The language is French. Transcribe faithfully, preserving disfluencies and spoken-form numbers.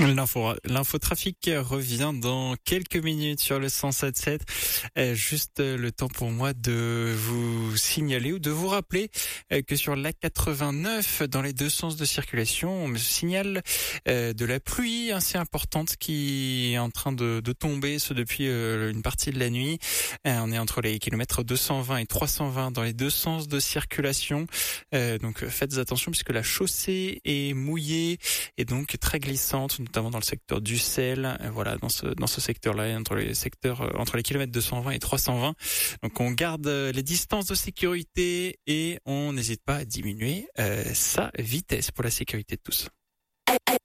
L'info, l'infotrafic revient dans quelques minutes sur le cent sept sept. Euh, juste le temps pour moi de vous signaler ou de vous rappeler que sur l'A quatre-vingt-neuf, dans les deux sens de circulation, on me signale euh, de la pluie assez importante qui est en train de, de tomber, ce depuis euh, une partie de la nuit. Euh, on est entre les kilomètres deux cent vingt et trois cent vingt dans les deux sens de circulation. Euh, donc faites attention puisque la chaussée est mouillée et donc très glissante, notamment dans le secteur d'Ussel, voilà, dans ce dans ce secteur-là, entre les secteurs entre les kilomètres deux cent vingt et trois cent vingt. Donc on garde les distances de sécurité et on n'hésite pas à diminuer euh, sa vitesse pour la sécurité de tous.